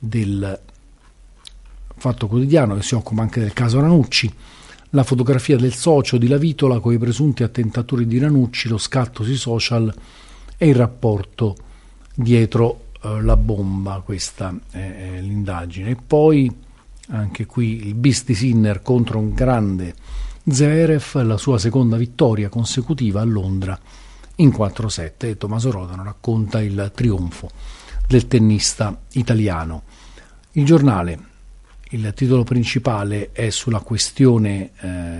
del Fatto Quotidiano, che si occupa anche del caso Ranucci, la fotografia del socio di Lavitola con i presunti attentatori di Ranucci, lo scatto sui social e il rapporto dietro la bomba. Questa è l'indagine. E poi anche qui il bis di Sinner contro un grande Zverev, la sua seconda vittoria consecutiva a Londra in 4-7, e Tommaso Rodano racconta il trionfo del tennista italiano. Il Giornale, il titolo principale è sulla questione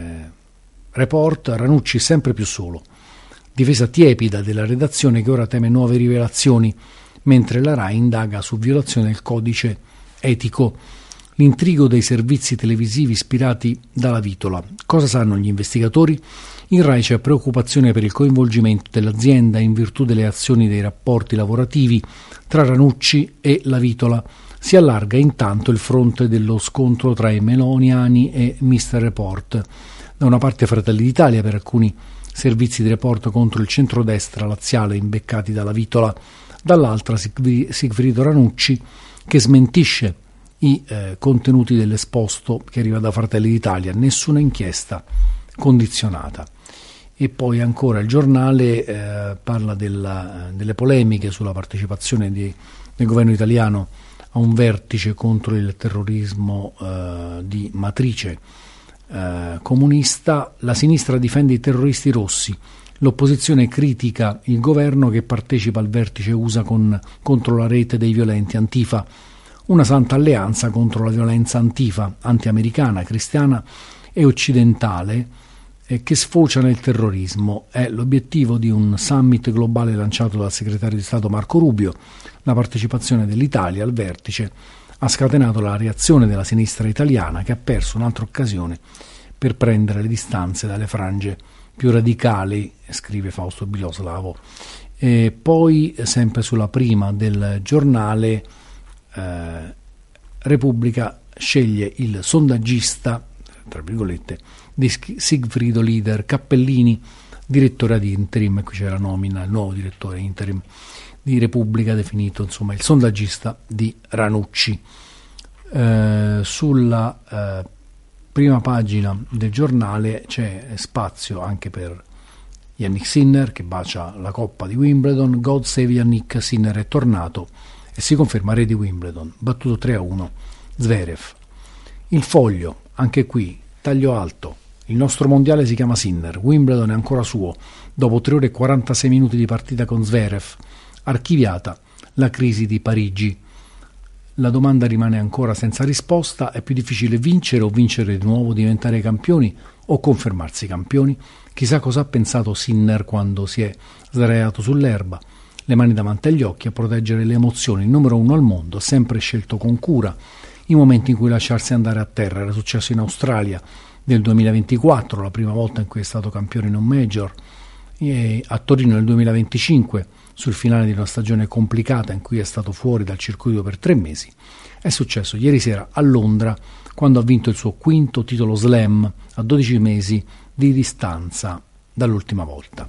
Report, Ranucci sempre più solo, difesa tiepida della redazione che ora teme nuove rivelazioni, mentre la RAI indaga su violazione del codice etico. L'intrigo dei servizi televisivi ispirati da Lavitola. Cosa sanno gli investigatori? In RAI c'è preoccupazione per il coinvolgimento dell'azienda in virtù delle azioni dei rapporti lavorativi tra Ranucci e Lavitola. Si allarga intanto il fronte dello scontro tra i meloniani e Mr. Report. Da una parte Fratelli d'Italia per alcuni servizi di report contro il centrodestra laziale imbeccati da Lavitola, dall'altra Sigfrido Ranucci che smentisce i contenuti dell'esposto che arriva da Fratelli d'Italia, nessuna inchiesta condizionata. E poi ancora il Giornale parla delle polemiche sulla partecipazione del governo italiano a un vertice contro il terrorismo di matrice comunista. La sinistra difende i terroristi rossi, l'opposizione critica il governo che partecipa al vertice USA contro la rete dei violenti Antifa, una santa alleanza contro la violenza Antifa, anti-americana, cristiana e occidentale, che sfocia nel terrorismo. È l'obiettivo di un summit globale lanciato dal segretario di Stato Marco Rubio. La partecipazione dell'Italia al vertice ha scatenato la reazione della sinistra italiana, che ha perso un'altra occasione per prendere le distanze dalle frange più radicali, scrive Fausto Biloslavo. E poi, sempre sulla prima del Giornale, Repubblica sceglie il sondaggista, tra virgolette, di Sigfrido Lider Cappellini, direttore ad interim, e qui c'è la nomina, il nuovo direttore interim di Repubblica, definito insomma il sondaggista di Ranucci. Sulla prima pagina del Giornale c'è spazio anche per Yannick Sinner che bacia la coppa di Wimbledon. God save Yannick, Sinner è tornato e si conferma re di Wimbledon, battuto 3-1 Zverev. Il Foglio, anche qui taglio alto, il nostro mondiale si chiama Sinner, Wimbledon è ancora suo, dopo 3 ore e 46 minuti di partita con Zverev, archiviata la crisi di Parigi. La domanda rimane ancora senza risposta: è più difficile vincere o vincere di nuovo, diventare campioni o confermarsi campioni? Chissà cosa ha pensato Sinner quando si è sdraiato sull'erba, le mani davanti agli occhi, a proteggere le emozioni. Il numero 1 al mondo, sempre scelto con cura i momenti in cui lasciarsi andare a terra. Era successo in Australia nel 2024, la prima volta in cui è stato campione in un major, e a Torino nel 2025, sul finale di una stagione complicata in cui è stato fuori dal circuito per 3 mesi. È successo ieri sera a Londra, quando ha vinto il suo quinto titolo slam a 12 mesi di distanza dall'ultima volta.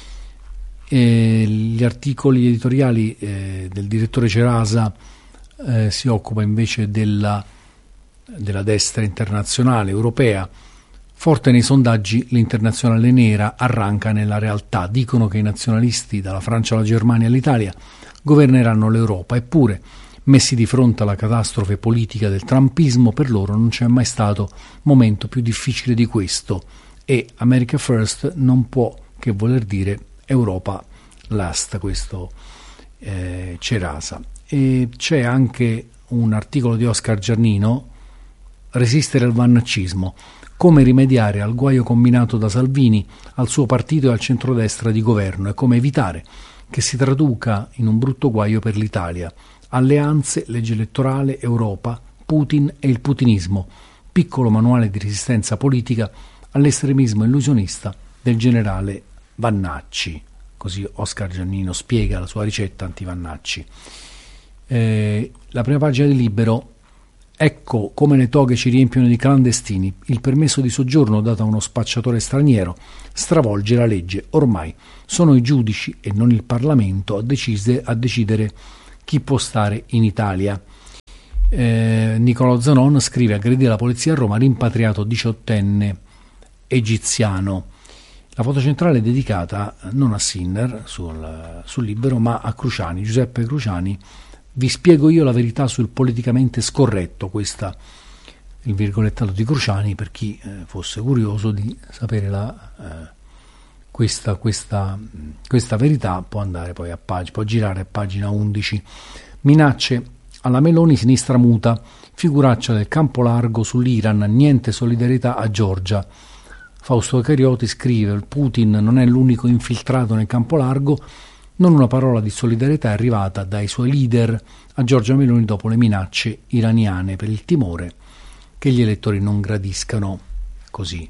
Gli articoli editoriali del direttore Cerasa si occupa invece della destra internazionale europea. Forte nei sondaggi, l'internazionale nera arranca nella realtà. Dicono che i nazionalisti, dalla Francia alla Germania all'Italia, governeranno l'Europa. Eppure, messi di fronte alla catastrofe politica del trumpismo, per loro non c'è mai stato momento più difficile di questo. E America First non può che voler dire Europa Last, questo Cerasa. E c'è anche un articolo di Oscar Giannino, Resistere al vannaccismo, come rimediare al guaio combinato da Salvini, al suo partito e al centrodestra di governo, e come evitare che si traduca in un brutto guaio per l'Italia. Alleanze, legge elettorale, Europa, Putin e il putinismo, piccolo manuale di resistenza politica all'estremismo illusionista del generale Vannacci. Così Oscar Giannino spiega la sua ricetta anti-Vannacci. La prima pagina di Libero: ecco come le toghe ci riempiono di clandestini. Il permesso di soggiorno dato a uno spacciatore straniero stravolge la legge. Ormai sono i giudici e non il Parlamento a decidere chi può stare in Italia. Nicolò Zanon scrive: aggredire la polizia a Roma, rimpatriato 18enne egiziano. La foto centrale è dedicata non a Sinner sul Libero, ma a Cruciani, Giuseppe Cruciani. Vi spiego io la verità sul politicamente scorretto. Questa il virgolettato di Cruciani, per chi fosse curioso di sapere questa verità, può andare poi può girare a pagina 11. Minacce alla Meloni, sinistra muta, figuraccia del campo largo sull'Iran, niente solidarietà a Giorgia. Fausto Carioti scrive: Putin non è l'unico infiltrato nel campo largo, non una parola di solidarietà è arrivata dai suoi leader a Giorgia Meloni dopo le minacce iraniane, per il timore che gli elettori non gradiscano così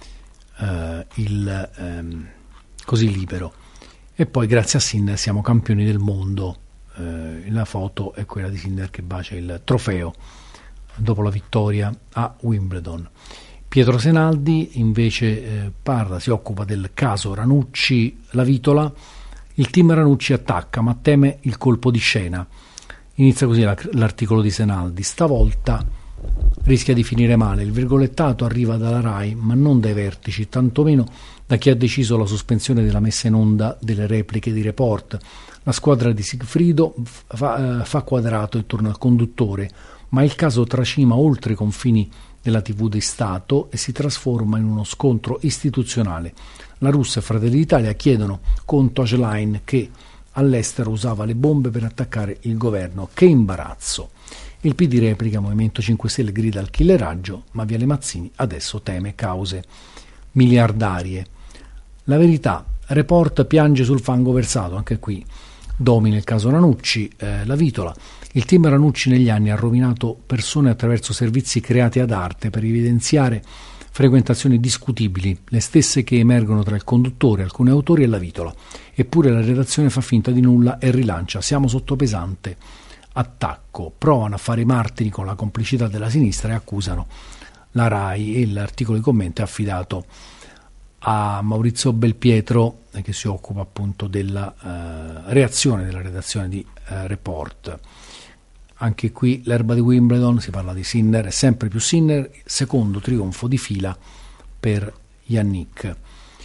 così Libero. E poi grazie a Sinner siamo campioni del mondo. La foto è quella di Sinner che bacia il trofeo dopo la vittoria a Wimbledon. Pietro Senaldi invece si occupa del caso Ranucci, la Vitola. Il team Ranucci attacca ma teme il colpo di scena. Inizia così l'articolo di Senaldi: stavolta rischia di finire male. Il virgolettato arriva dalla RAI, ma non dai vertici, tantomeno da chi ha deciso la sospensione della messa in onda delle repliche di Report. La squadra di Sigfrido fa quadrato intorno al conduttore, ma il caso tracima oltre i confini della TV di Stato e si trasforma in uno scontro istituzionale. La Russia e Fratelli d'Italia chiedono conto a Schlein, che all'estero usava le bombe per attaccare il governo. Che imbarazzo! Il PD replica: Movimento 5 Stelle grida al killeraggio, ma Viale Mazzini adesso teme cause miliardarie. La Verità, Report piange sul fango versato, anche qui domina il caso Ranucci. La Vitola: il team Ranucci negli anni ha rovinato persone attraverso servizi creati ad arte per evidenziare frequentazioni discutibili, le stesse che emergono tra il conduttore, alcuni autori e la Vitola. Eppure la redazione fa finta di nulla e rilancia: siamo sotto pesante attacco. Provano a fare i martiri con la complicità della sinistra e accusano la RAI, e l'articolo di commento è affidato a Maurizio Belpietro, che si occupa appunto della reazione della redazione di Report. Anche qui l'erba di Wimbledon, si parla di Sinner, sempre più Sinner, secondo trionfo di fila per Yannick.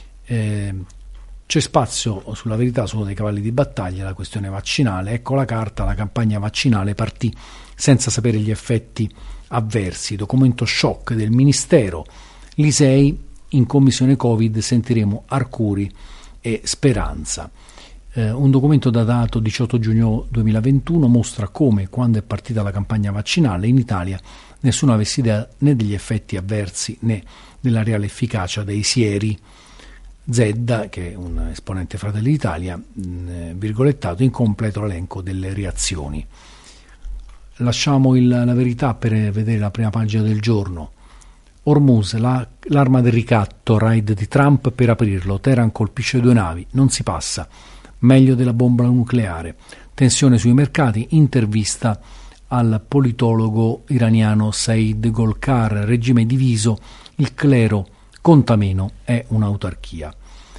C'è spazio sulla Verità su uno dei cavalli di battaglia, la questione vaccinale. Ecco la carta: la campagna vaccinale partì senza sapere gli effetti avversi. Documento shock del Ministero. L'Isei, in commissione Covid sentiremo Arcuri e Speranza. Un documento datato 18 giugno 2021 mostra come, quando è partita la campagna vaccinale, in Italia nessuno avesse idea né degli effetti avversi né della reale efficacia dei sieri. Zedda, che è un esponente Fratelli d'Italia, virgolettato: incompleto l'elenco delle reazioni. Lasciamo la Verità per vedere la prima pagina del Giorno. Hormuz, l'arma del ricatto, raid di Trump per aprirlo. Teheran colpisce 2 navi, non si passa. Meglio della bomba nucleare. Tensione sui mercati, intervista al politologo iraniano Said Golkar. Regime diviso, il clero conta meno, è un'autarchia.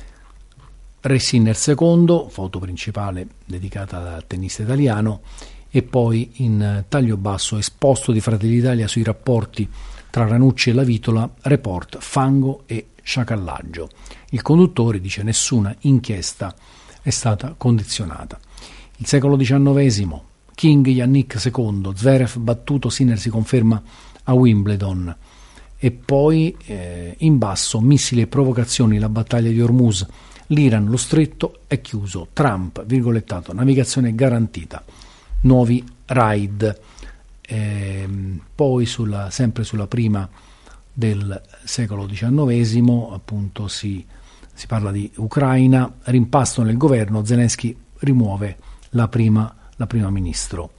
Re Sinner II, foto principale dedicata al tennista italiano, e poi in taglio basso esposto di Fratelli d'Italia sui rapporti tra Ranucci e la Vitola, Report, fango e sciacallaggio. Il conduttore dice: nessuna inchiesta è stata condizionata. Il secolo XIX, King, Yannick II, Zverev battuto, Sinner si conferma a Wimbledon. E poi in basso missili e provocazioni, la battaglia di Hormuz, l'Iran, lo stretto è chiuso, Trump, virgolettato, navigazione garantita, nuovi raid. Poi sempre sulla prima del secolo XIX appunto si parla di Ucraina, rimpasto nel governo, Zelensky rimuove la prima ministro.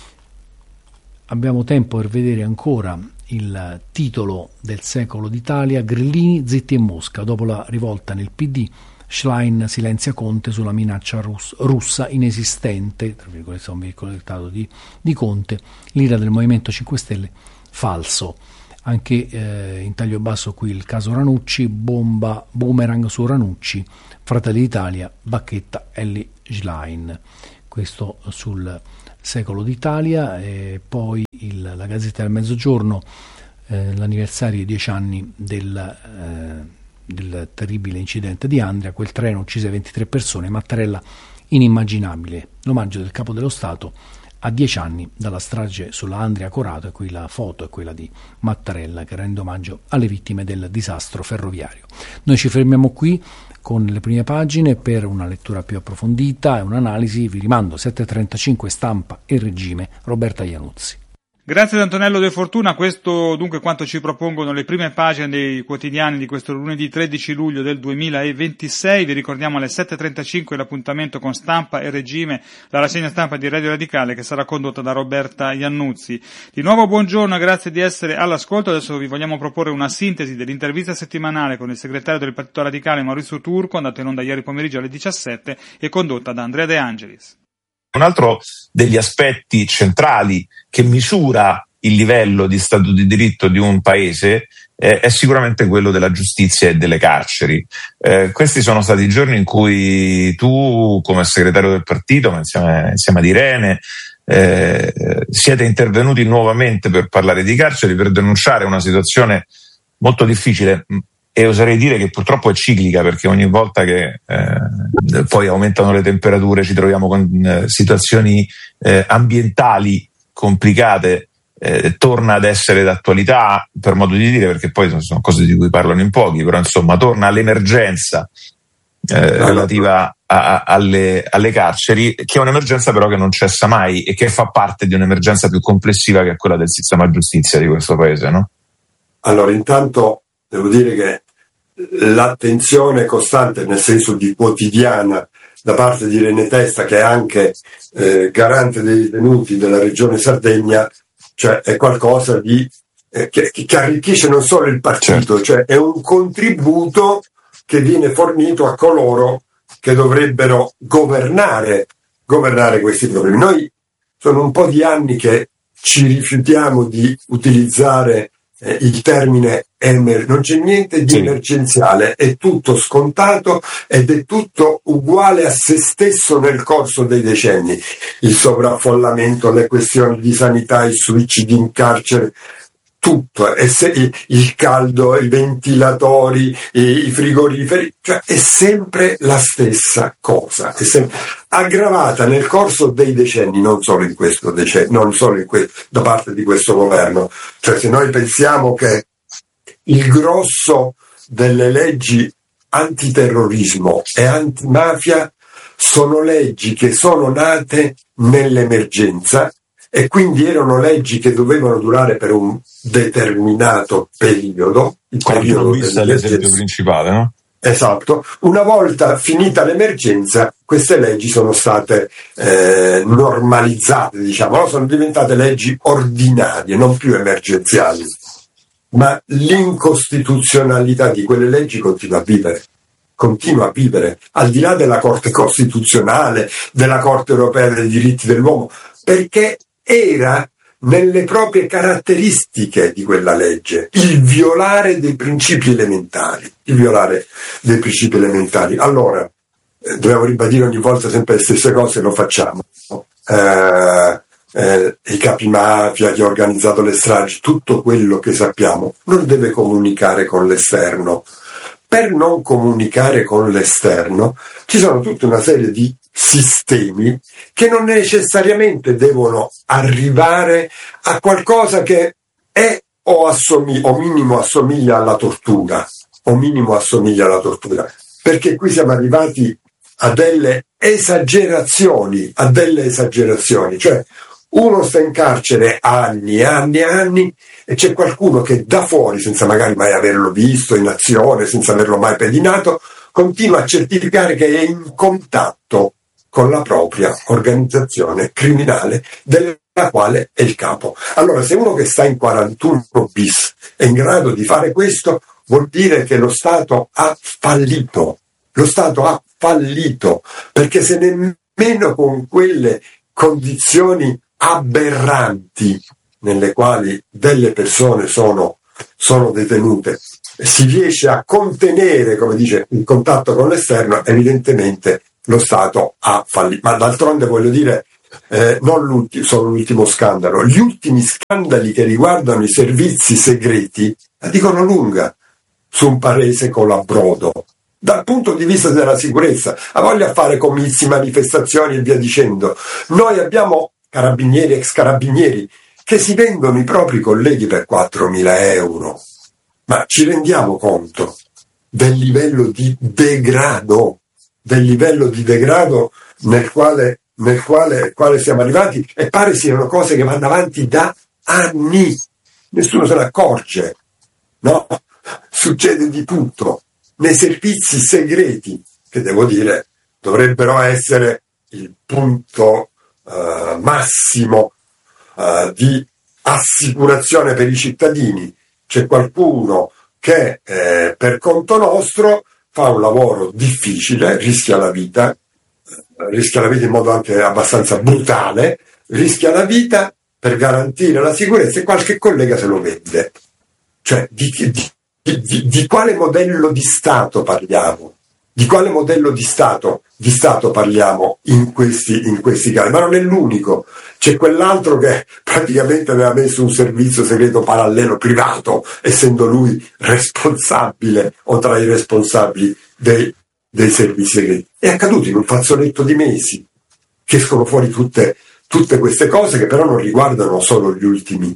Abbiamo tempo per vedere ancora il titolo del secolo d'Italia: Grillini zitti in Mosca, dopo la rivolta nel PD, Schlein silenzia Conte sulla minaccia russa inesistente, tra virgolette un virgolettato di Conte, l'ira del Movimento 5 Stelle, falso. Anche in taglio basso qui il caso Ranucci, bomba boomerang su Ranucci, Fratelli d'Italia, bacchetta Elly Schlein. Questo sul secolo d'Italia, e poi la Gazzetta del Mezzogiorno, l'anniversario di 10 anni del terribile incidente di Andria, quel treno uccise 23 persone, Mattarella inimmaginabile, l'omaggio del Capo dello Stato a 10 anni dalla strage sulla Andria Corato, e qui la foto è quella di Mattarella che rende omaggio alle vittime del disastro ferroviario. Noi ci fermiamo qui con le prime pagine. Per una lettura più approfondita e un'analisi vi rimando 7.35 Stampa e Regime, Roberta Iannuzzi. Grazie ad Antonello De Fortuna. Questo dunque quanto ci propongono le prime pagine dei quotidiani di questo lunedì 13 luglio del 2026. Vi ricordiamo alle 7.35 l'appuntamento con Stampa e Regime, la rassegna stampa di Radio Radicale che sarà condotta da Roberta Iannuzzi. Di nuovo buongiorno e grazie di essere all'ascolto. Adesso vi vogliamo proporre una sintesi dell'intervista settimanale con il segretario del Partito Radicale Maurizio Turco, andata in onda ieri pomeriggio alle 17 e condotta da Andrea De Angelis. Un altro degli aspetti centrali che misura il livello di Stato di diritto di un paese è sicuramente quello della giustizia e delle carceri. Questi sono stati i giorni in cui tu, come segretario del partito, ma insieme ad Irene, siete intervenuti nuovamente per parlare di carceri, per denunciare una situazione molto difficile. E oserei dire che purtroppo è ciclica, perché ogni volta che poi aumentano le temperature ci troviamo con situazioni ambientali complicate, torna ad essere d'attualità, per modo di dire, perché poi sono cose di cui parlano in pochi, però insomma torna l'emergenza relativa alle carceri, che è un'emergenza però che non cessa mai e che fa parte di un'emergenza più complessiva, che è quella del sistema giustizia di questo paese, no? Allora, intanto devo dire che l'attenzione costante, nel senso di quotidiana, da parte di Irene Testa, che è anche garante dei detenuti della regione Sardegna, cioè è qualcosa di che arricchisce non solo il partito, cioè è un contributo che viene fornito a coloro che dovrebbero governare questi problemi. Noi sono un po' di anni che ci rifiutiamo di utilizzare il termine non c'è niente di emergenziale, è tutto scontato ed è tutto uguale a se stesso nel corso dei decenni. Il sovraffollamento, le questioni di sanità, i suicidi in carcere, tutto, il caldo, i ventilatori, i frigoriferi, cioè è sempre la stessa cosa, è sempre aggravata nel corso dei decenni, non solo in questo decennio, non solo da parte di questo governo. Cioè, se noi pensiamo che il grosso delle leggi antiterrorismo e antimafia sono leggi che sono nate nell'emergenza, e quindi erano leggi che dovevano durare per un determinato periodo, il periodo l'esempio principale, no? Esatto. Una volta finita l'emergenza, queste leggi sono state normalizzate, diciamo, sono diventate leggi ordinarie, non più emergenziali. Ma l'incostituzionalità di quelle leggi continua a vivere, al di là della Corte Costituzionale, della Corte Europea dei Diritti dell'Uomo, perché era nelle proprie caratteristiche di quella legge il violare dei principi elementari. Allora, dobbiamo ribadire ogni volta sempre le stesse cose, lo facciamo. I capi mafia, chi ha organizzato le stragi, tutto quello che sappiamo non deve comunicare con l'esterno. Per non comunicare con l'esterno ci sono tutta una serie di sistemi che non necessariamente devono arrivare a qualcosa che è o minimo assomiglia alla tortura, perché qui siamo arrivati a delle esagerazioni, cioè uno sta in carcere anni e c'è qualcuno che da fuori, senza magari mai averlo visto in azione, senza averlo mai pedinato, continua a certificare che è in contatto con la propria organizzazione criminale della quale è il capo. Allora, se uno che sta in 41 bis è in grado di fare questo, vuol dire che lo Stato ha fallito. Perché se nemmeno con quelle condizioni aberranti nelle quali delle persone sono detenute si riesce a contenere, come dice, il contatto con l'esterno, evidentemente lo Stato ha fallito. Ma d'altronde, voglio dire, non solo l'ultimo scandalo, gli ultimi scandali che riguardano i servizi segreti la dicono lunga su un paese colabrodo. Dal punto di vista della sicurezza, ha voglia fare comizi, manifestazioni e via dicendo. Noi abbiamo carabinieri, ex carabinieri, che si vendono i propri colleghi per 4.000 euro. Ma ci rendiamo conto del livello di degrado nel quale siamo arrivati, e pare siano cose che vanno avanti da anni. Nessuno se ne accorge, no? Succede di tutto. Nei servizi segreti, che devo dire dovrebbero essere il punto massimo di assicurazione per i cittadini, c'è qualcuno che per conto nostro fa un lavoro difficile, rischia la vita in modo anche abbastanza brutale, rischia la vita per garantire la sicurezza, e qualche collega se lo vende. Cioè, di quale modello di Stato parliamo? Di quale modello di Stato parliamo in questi casi? Ma non è l'unico. C'è quell'altro che praticamente aveva messo un servizio segreto parallelo privato, essendo lui responsabile o tra i responsabili dei servizi segreti. È accaduto in un fazzoletto di mesi che escono fuori tutte queste cose, che però non riguardano solo gli ultimi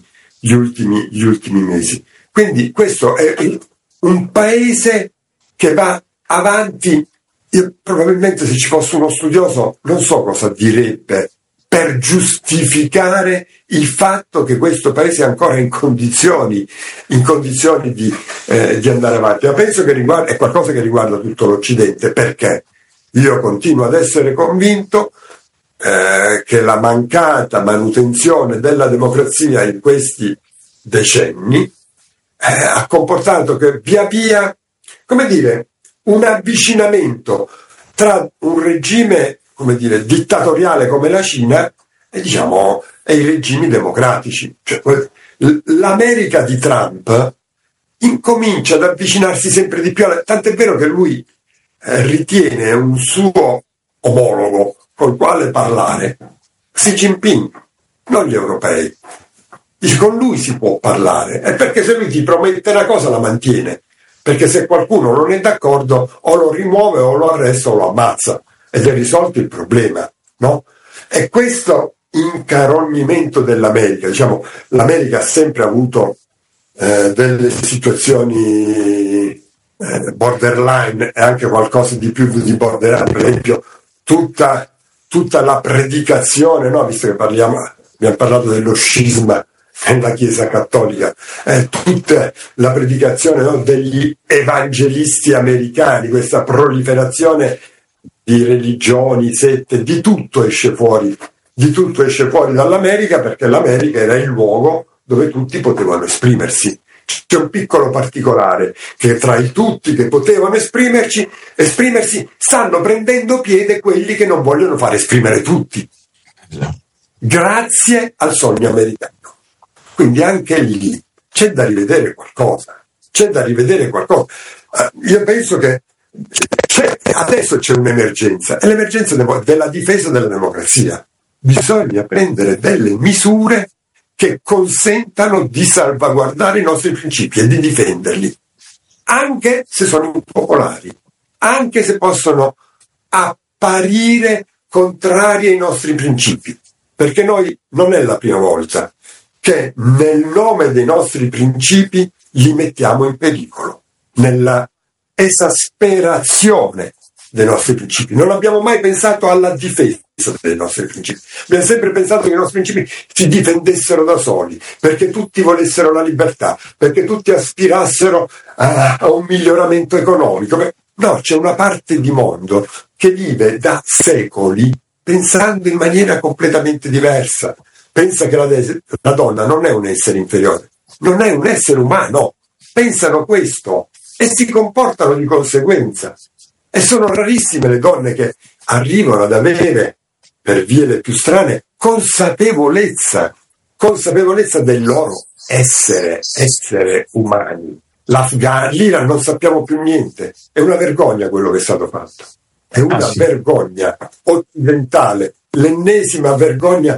mesi. Quindi questo è un paese che va avanti. Io, probabilmente, se ci fosse uno studioso, non so cosa direbbe per giustificare il fatto che questo paese è ancora in condizioni di andare avanti. Ma penso che è qualcosa che riguarda tutto l'Occidente, perché io continuo ad essere convinto che la mancata manutenzione della democrazia in questi decenni ha comportato che via via, come dire, un avvicinamento tra un regime, come dire, dittatoriale come la Cina e i regimi democratici. Cioè, l'America di Trump incomincia ad avvicinarsi sempre di più, tant'è vero che lui ritiene un suo omologo col quale parlare Xi Jinping, non gli europei. Dice, con lui si può parlare, è perché se lui ti promette una cosa la mantiene, perché se qualcuno non è d'accordo o lo rimuove o lo arresta o lo ammazza, ed è risolto il problema, no? E questo incarognimento dell'America, l'America ha sempre avuto delle situazioni borderline e anche qualcosa di più di borderline, per esempio tutta la predicazione, no? Visto che abbiamo parlato dello scisma nella Chiesa Cattolica, tutta la predicazione, no, degli evangelisti americani, questa proliferazione di religioni, sette, di tutto esce fuori dall'America, perché l'America era il luogo dove tutti potevano esprimersi. C'è un piccolo particolare, che tra i tutti che potevano esprimersi stanno prendendo piede quelli che non vogliono far esprimere tutti, grazie al sogno americano. Quindi anche lì c'è da rivedere qualcosa. Io penso che adesso c'è un'emergenza, è l'emergenza della difesa della democrazia. Bisogna prendere delle misure che consentano di salvaguardare i nostri principi e di difenderli, anche se sono impopolari, anche se possono apparire contrari ai nostri principi, perché noi non è la prima volta che nel nome dei nostri principi li mettiamo in pericolo, nella esasperazione dei nostri principi. Non abbiamo mai pensato alla difesa dei nostri principi. Abbiamo sempre pensato che i nostri principi si difendessero da soli, perché tutti volessero la libertà, perché tutti aspirassero a un miglioramento economico. No, c'è una parte di mondo che vive da secoli pensando in maniera completamente diversa. Pensa che la donna non è un essere inferiore, non è un essere umano. Pensano questo e si comportano di conseguenza. E sono rarissime le donne che arrivano ad avere, per vie le più strane, consapevolezza del loro essere umani. L'Iran non sappiamo più niente. È una vergogna quello che è stato fatto. è una vergogna occidentale, l'ennesima vergogna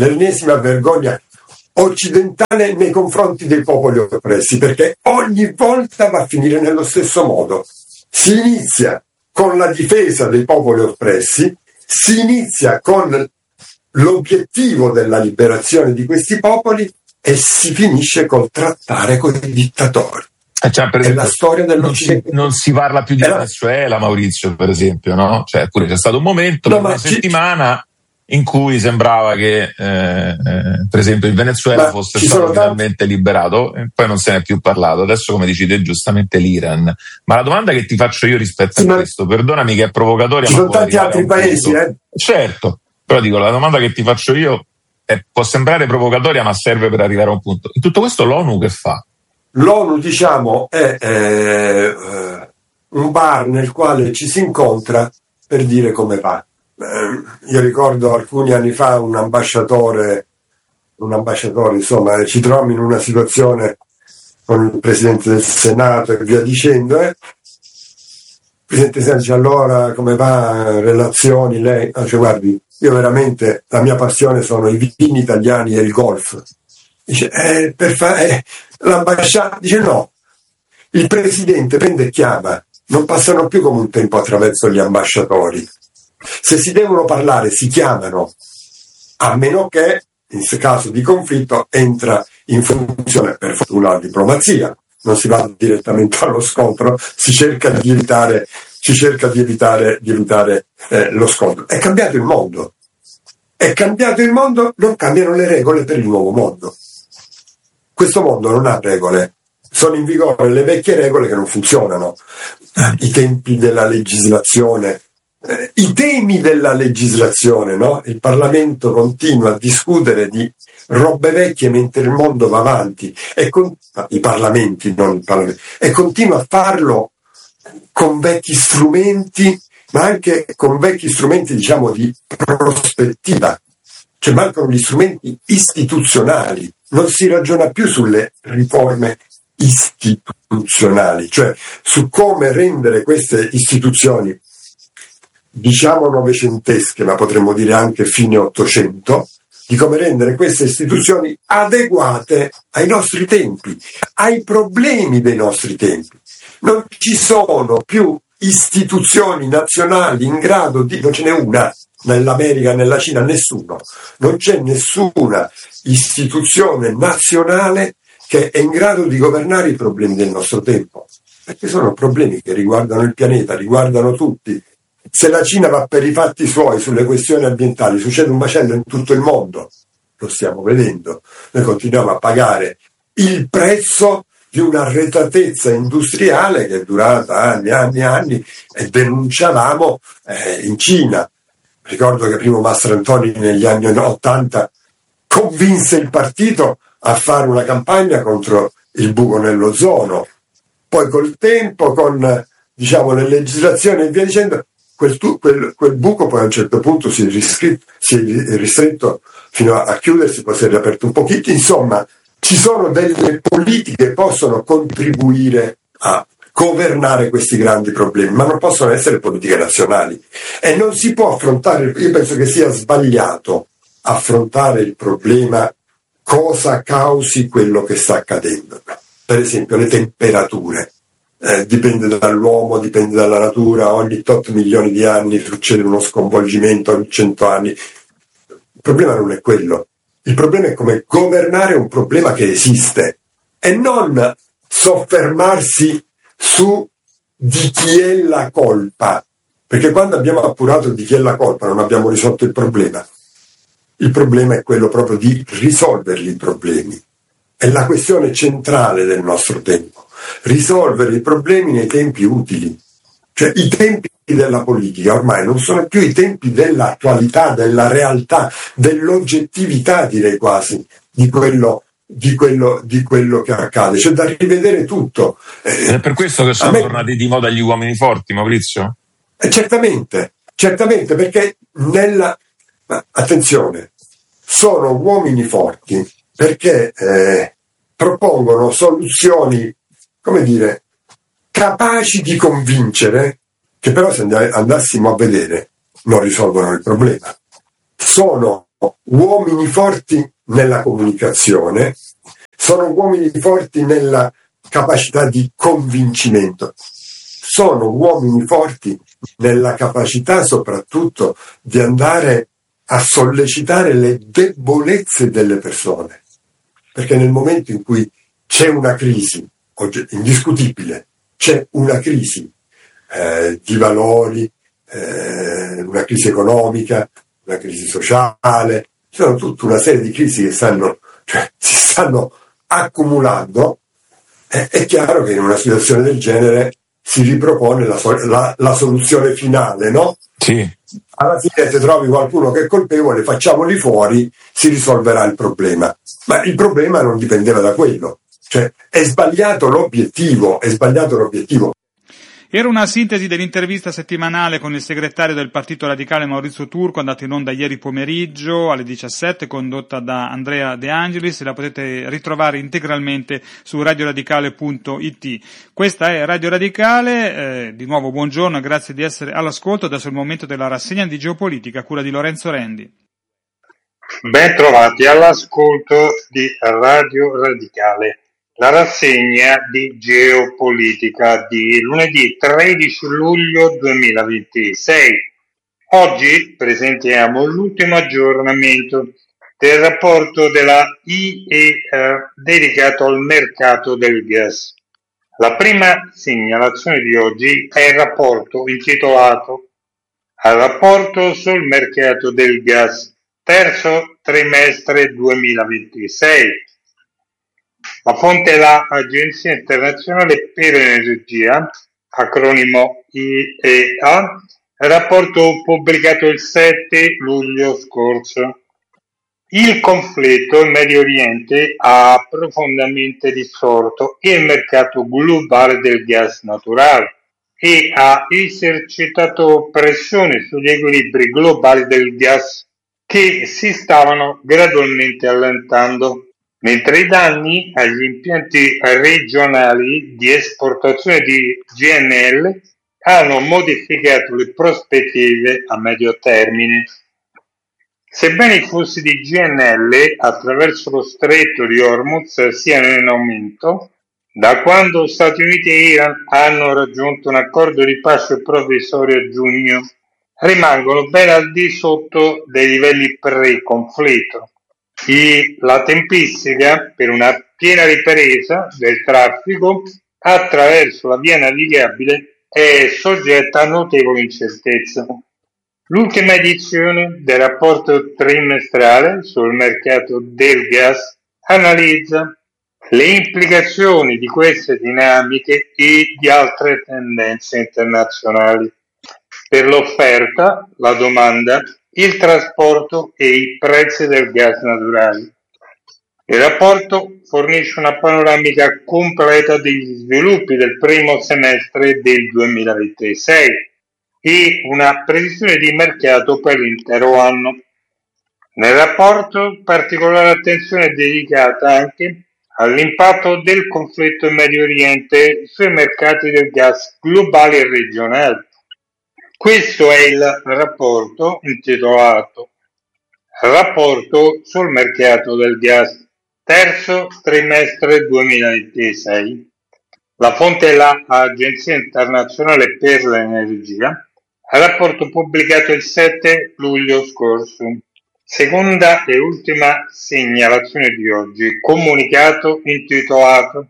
occidentale nei confronti dei popoli oppressi, perché ogni volta va a finire nello stesso modo. Si inizia con la difesa dei popoli oppressi, si inizia con l'obiettivo della liberazione di questi popoli e si finisce col trattare con i dittatori. Cioè, per esempio, è la storia dell'Occidente. Non si parla più di Venezuela, Maurizio, per esempio, no? Cioè, pure c'è stato un momento, una settimana, in cui sembrava che, per esempio, il Venezuela fosse stato finalmente liberato, e poi non se ne è più parlato. Adesso, come dici te, giustamente l'Iran. Ma la domanda che ti faccio io rispetto a questo, perdonami che è provocatoria, ci ma sono tanti altri paesi, Certo, però dico, la domanda che ti faccio io può sembrare provocatoria, ma serve per arrivare a un punto. In tutto questo l'ONU che fa? L'ONU, diciamo, è un bar nel quale ci si incontra per dire come va. Io ricordo alcuni anni fa un ambasciatore, insomma, ci trovammo in una situazione con il Presidente del Senato e via dicendo. Il Presidente del Senato dice: allora come va, relazioni, lei? Dice: guardi, io veramente, la mia passione sono i vini italiani e il golf. Dice: l'ambasciata dice: no, il presidente prende e chiama, non passano più come un tempo attraverso gli ambasciatori, se si devono parlare si chiamano, a meno che in caso di conflitto entra in funzione, per fortuna, la diplomazia, non si va direttamente allo scontro, si cerca di evitare lo scontro. È cambiato il mondo, non cambiano le regole per il nuovo mondo. Questo mondo non ha regole, sono in vigore le vecchie regole che non funzionano. I tempi della legislazione, i temi della legislazione, no? Il Parlamento continua a discutere di robe vecchie mentre il mondo va avanti, i parlamenti, non il Parlamento, e continua a farlo con vecchi strumenti, ma anche con vecchi strumenti, diciamo, di prospettiva. Cioè mancano gli strumenti istituzionali, non si ragiona più sulle riforme istituzionali, cioè su come rendere queste istituzioni, diciamo novecentesche, ma potremmo dire anche fine Ottocento, di come rendere queste istituzioni adeguate ai nostri tempi, ai problemi dei nostri tempi. Non ci sono più istituzioni nazionali in grado di, non ce n'è una, nell'America, nella Cina, nessuno. Non c'è nessuna istituzione nazionale che è in grado di governare i problemi del nostro tempo, perché sono problemi che riguardano il pianeta, riguardano tutti. Se la Cina va per i fatti suoi sulle questioni ambientali, succede un macello in tutto il mondo, lo stiamo vedendo. Noi continuiamo a pagare il prezzo di un'arretratezza industriale che è durata anni e denunciavamo in Cina. Ricordo che primo Mastrantoni negli anni 80 convinse il partito a fare una campagna contro il buco nell'ozono. Poi col tempo, con, diciamo, le legislazioni e via dicendo, quel buco poi a un certo punto si è ristretto fino a chiudersi, poi si è riaperto un pochino. Insomma, ci sono delle politiche che possono contribuire a governare questi grandi problemi, ma non possono essere politiche nazionali. E non si può affrontare, io penso che sia sbagliato affrontare il problema cosa causi quello che sta accadendo. Per esempio le temperature. Dipende dall'uomo, dipende dalla natura, ogni tot milioni di anni succede uno sconvolgimento, ogni 100 anni. Il problema non è quello. Il problema è come governare un problema che esiste e non soffermarsi su di chi è la colpa, perché quando abbiamo appurato di chi è la colpa non abbiamo risolto il problema. Il problema è quello proprio di risolverli i problemi. È la questione centrale del nostro tempo. Risolvere i problemi nei tempi utili. Cioè i tempi della politica ormai non sono più i tempi dell'attualità, della realtà, dell'oggettività, direi quasi, di quello che accade. C'è da rivedere tutto. È per questo che sono tornati di moda gli uomini forti, Maurizio? Certamente, perché attenzione, sono uomini forti perché propongono soluzioni, come dire, capaci di convincere che però se andassimo a vedere non risolvono il problema. Sono uomini forti nella comunicazione, sono uomini forti nella capacità di convincimento, sono uomini forti nella capacità soprattutto di andare a sollecitare le debolezze delle persone, perché nel momento in cui c'è una crisi indiscutibile, c'è una crisi di valori, una crisi economica, una crisi sociale, ci sono tutta una serie di crisi che si stanno accumulando. È chiaro che in una situazione del genere si ripropone la soluzione finale, no? Sì. Alla fine se trovi qualcuno che è colpevole, facciamoli fuori, si risolverà il problema. Ma il problema non dipendeva da quello. Cioè, è sbagliato l'obiettivo. Era una sintesi dell'intervista settimanale con il segretario del Partito Radicale Maurizio Turco, andata in onda ieri pomeriggio alle 17, condotta da Andrea De Angelis, e la potete ritrovare integralmente su radioradicale.it. Questa è Radio Radicale, di nuovo buongiorno e grazie di essere all'ascolto. Adesso è il momento della rassegna di geopolitica a cura di Lorenzo Rendi. Ben trovati all'ascolto di Radio Radicale. La rassegna di geopolitica di lunedì 13 luglio 2026. Oggi presentiamo l'ultimo aggiornamento del rapporto della IEA dedicato al mercato del gas. La prima segnalazione di oggi è il rapporto intitolato al rapporto sul mercato del gas, terzo trimestre 2026. La fonte è l'Agenzia Internazionale per l'Energia, acronimo IEA, rapporto pubblicato il 7 luglio scorso. Il conflitto in Medio Oriente ha profondamente distorto il mercato globale del gas naturale e ha esercitato pressione sugli equilibri globali del gas che si stavano gradualmente allentando, mentre i danni agli impianti regionali di esportazione di GNL hanno modificato le prospettive a medio termine. Sebbene i flussi di GNL attraverso lo stretto di Hormuz siano in aumento, da quando Stati Uniti e Iran hanno raggiunto un accordo di pace provvisorio a giugno, rimangono ben al di sotto dei livelli pre-conflitto. La tempistica per una piena ripresa del traffico attraverso la via navigabile è soggetta a notevoli incertezze. L'ultima edizione del rapporto trimestrale sul mercato del gas analizza le implicazioni di queste dinamiche e di altre tendenze internazionali per l'offerta, la domanda, il trasporto e i prezzi del gas naturale. Il rapporto fornisce una panoramica completa degli sviluppi del primo semestre del 2026 e una previsione di mercato per l'intero anno. Nel rapporto particolare attenzione è dedicata anche all'impatto del conflitto in Medio Oriente sui mercati del gas globali e regionali. Questo è il rapporto intitolato Rapporto sul mercato del gas, terzo trimestre 2026. La fonte è l'Agenzia Internazionale per l'Energia, rapporto pubblicato il 7 luglio scorso. Seconda e ultima segnalazione di oggi, comunicato intitolato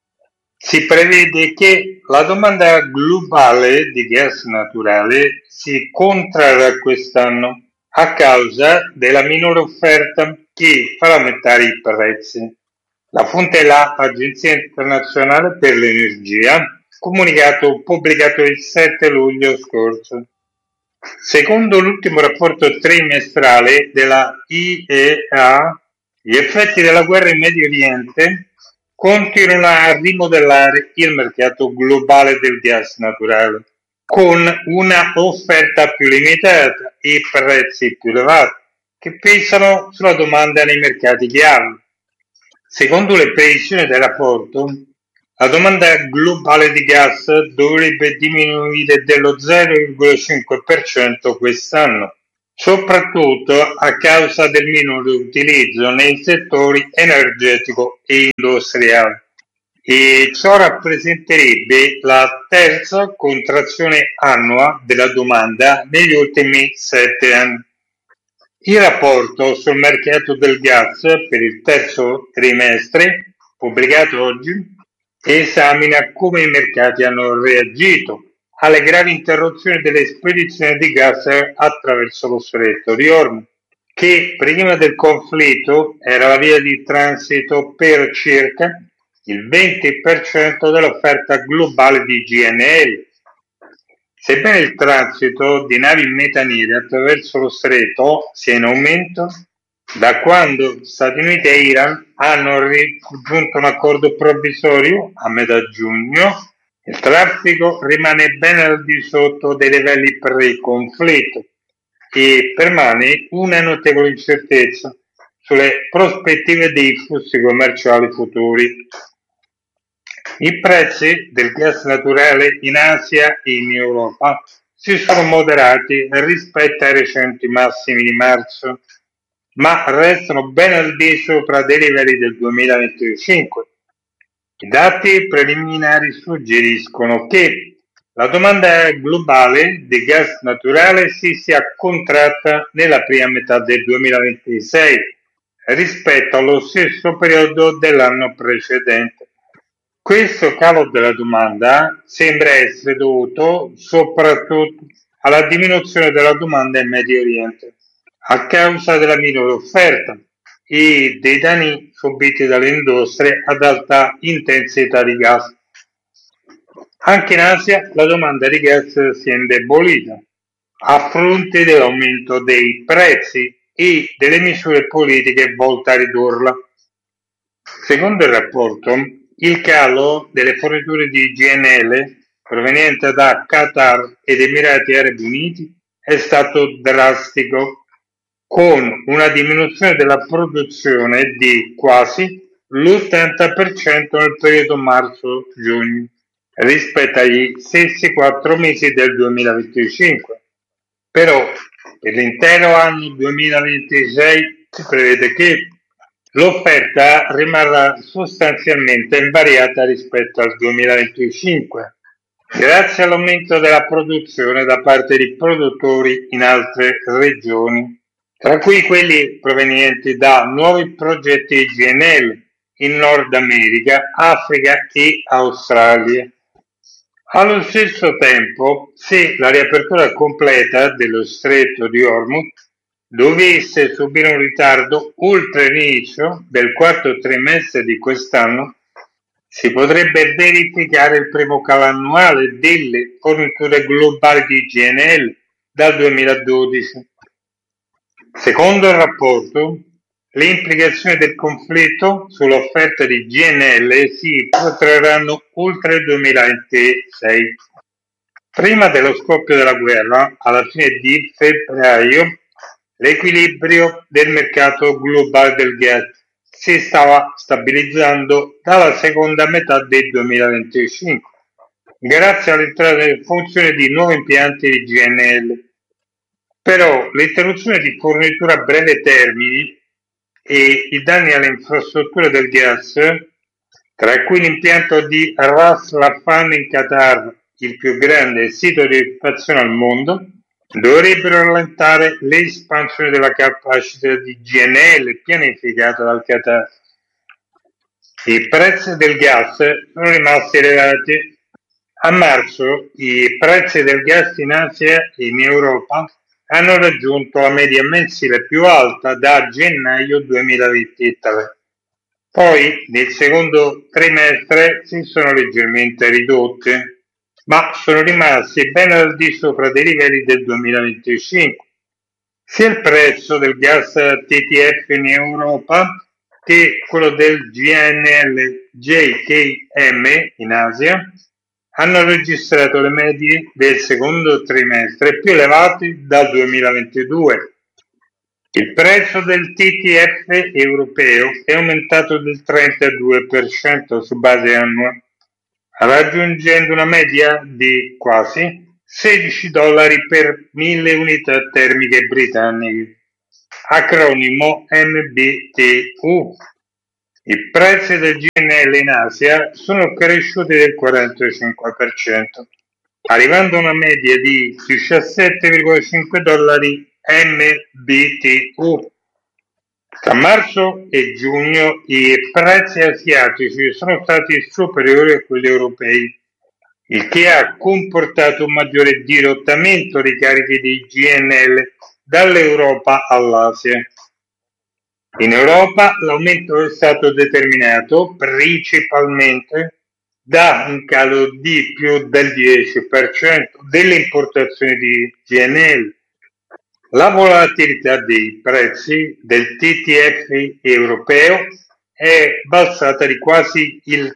Si prevede che la domanda globale di gas naturale si contrarrà quest'anno a causa della minore offerta che farà aumentare i prezzi. La fonte è l'Agenzia Internazionale per l'Energia, comunicato pubblicato il 7 luglio scorso. Secondo l'ultimo rapporto trimestrale della IEA, gli effetti della guerra in Medio Oriente continuano a rimodellare il mercato globale del gas naturale, con una offerta più limitata e prezzi più elevati, che pesano sulla domanda nei mercati chiave. Secondo le previsioni del rapporto, la domanda globale di gas dovrebbe diminuire dello 0,5% quest'anno, soprattutto a causa del minore utilizzo nei settori energetico e industriale. E ciò rappresenterebbe la terza contrazione annua della domanda negli ultimi 7 anni. Il rapporto sul mercato del gas per il terzo trimestre, pubblicato oggi, esamina come i mercati hanno reagito alle gravi interruzioni delle spedizioni di gas attraverso lo Stretto di Hormuz, che prima del conflitto era la via di transito per circa il 20% dell'offerta globale di GNL. Sebbene il transito di navi metaniere attraverso lo stretto sia in aumento, da quando Stati Uniti e Iran hanno raggiunto un accordo provvisorio a metà giugno, il traffico rimane ben al di sotto dei livelli pre-conflitto e permane una notevole incertezza sulle prospettive dei flussi commerciali futuri. I prezzi del gas naturale in Asia e in Europa si sono moderati rispetto ai recenti massimi di marzo, ma restano ben al di sopra dei livelli del 2025. I dati preliminari suggeriscono che la domanda globale di gas naturale si sia contratta nella prima metà del 2026 rispetto allo stesso periodo dell'anno precedente. Questo calo della domanda sembra essere dovuto soprattutto alla diminuzione della domanda in Medio Oriente a causa della minore offerta e dei danni subiti dalle industrie ad alta intensità di gas. Anche in Asia la domanda di gas si è indebolita a fronte dell'aumento dei prezzi e delle misure politiche volte a ridurla. Secondo il rapporto, il calo delle forniture di GNL proveniente da Qatar ed Emirati Arabi Uniti è stato drastico, con una diminuzione della produzione di quasi l'80% nel periodo marzo-giugno rispetto agli stessi 4 mesi del 2025. Però per l'intero anno 2026 si prevede che l'offerta rimarrà sostanzialmente invariata rispetto al 2025, grazie all'aumento della produzione da parte di produttori in altre regioni, tra cui quelli provenienti da nuovi progetti di GNL in Nord America, Africa e Australia. Allo stesso tempo, se la riapertura completa dello Stretto di Hormuz dovesse subire un ritardo oltre l'inizio del quarto trimestre di quest'anno, si potrebbe verificare il primo calo annuale delle forniture globali di GNL dal 2012. Secondo il rapporto, le implicazioni del conflitto sull'offerta di GNL si protrarranno oltre il 2026. Prima dello scoppio della guerra, alla fine di febbraio, l'equilibrio del mercato globale del gas si stava stabilizzando dalla seconda metà del 2025, grazie all'entrata in funzione di nuovi impianti di GNL. Però l'interruzione di fornitura a breve termine e i danni alle infrastrutture del gas, tra cui l'impianto di Ras Laffan in Qatar, il più grande sito di estrazione al mondo, dovrebbero rallentare l'espansione della capacità di GNL pianificata dal Qatar. I prezzi del gas sono rimasti elevati. A marzo i prezzi del gas in Asia e in Europa hanno raggiunto la media mensile più alta da gennaio 2023. Poi nel secondo trimestre si sono leggermente ridotti, ma sono rimasti ben al di sopra dei livelli del 2025. Sia il prezzo del gas TTF in Europa che quello del GNL JKM in Asia hanno registrato le medie del secondo trimestre più elevate dal 2022. Il prezzo del TTF europeo è aumentato del 32% su base annua raggiungendo una media di quasi $16 per 1000 unità termiche britanniche, acronimo MBTU. I prezzi del GNL in Asia sono cresciuti del 45%, arrivando a una media di $17,5 MBTU. Tra marzo e giugno i prezzi asiatici sono stati superiori a quelli europei, il che ha comportato un maggiore dirottamento dei carichi di GNL dall'Europa all'Asia. In Europa l'aumento è stato determinato principalmente da un calo di più del 10% delle importazioni di GNL. La volatilità dei prezzi del TTF europeo è balzata di quasi il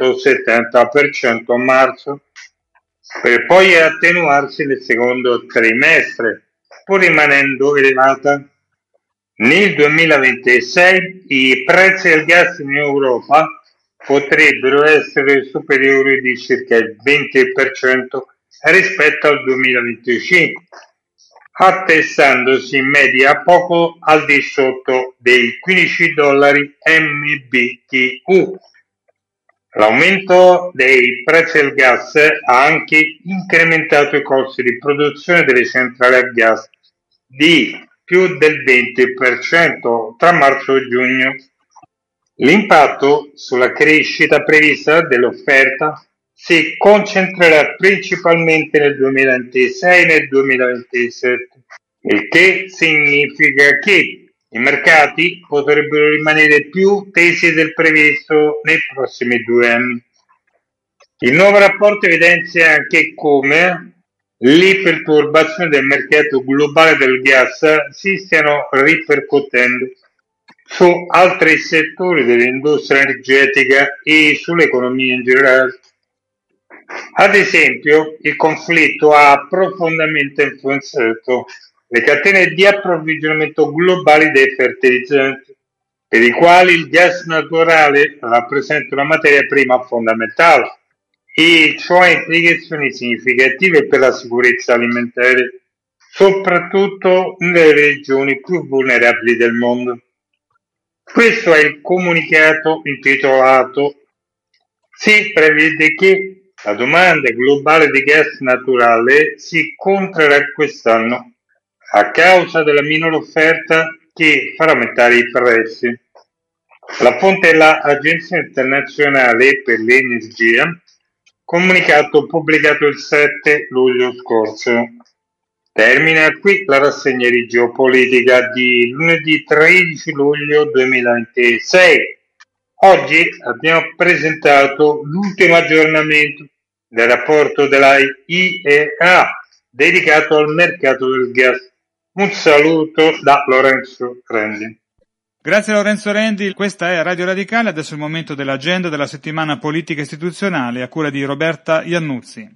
170% a marzo, per poi attenuarsi nel secondo trimestre, pur rimanendo elevata. Nel 2026 i prezzi del gas in Europa potrebbero essere superiori di circa il 20% rispetto al 2025, attestandosi in media poco al di sotto dei $15 MBTU. L'aumento dei prezzi del gas ha anche incrementato i costi di produzione delle centrali a gas di più del 20% tra marzo e giugno. L'impatto sulla crescita prevista dell'offerta si concentrerà principalmente nel 2026 e nel 2027, il che significa che i mercati potrebbero rimanere più tesi del previsto nei prossimi 2 anni. Il nuovo rapporto evidenzia anche come l'iperturbazione del mercato globale del gas si stiano ripercuotendo su altri settori dell'industria energetica e sull'economia in generale. Ad esempio, il conflitto ha profondamente influenzato le catene di approvvigionamento globali dei fertilizzanti, per i quali il gas naturale rappresenta una materia prima fondamentale, e ciò ha implicazioni significative per la sicurezza alimentare, soprattutto nelle regioni più vulnerabili del mondo. Questo è il comunicato intitolato Si prevede che la domanda globale di gas naturale si contrarrà quest'anno a causa della minore offerta che farà aumentare i prezzi. La fonte è l'Agenzia internazionale per l'energia, comunicato pubblicato il 7 luglio scorso. Termina qui la rassegna di geopolitica di lunedì 13 luglio 2026. Oggi abbiamo presentato l'ultimo aggiornamento del rapporto della IEA dedicato al mercato del gas. Un saluto da Lorenzo Rendi. Grazie Lorenzo Rendi, questa è Radio Radicale, adesso è il momento dell'agenda della settimana politica istituzionale a cura di Roberta Iannuzzi.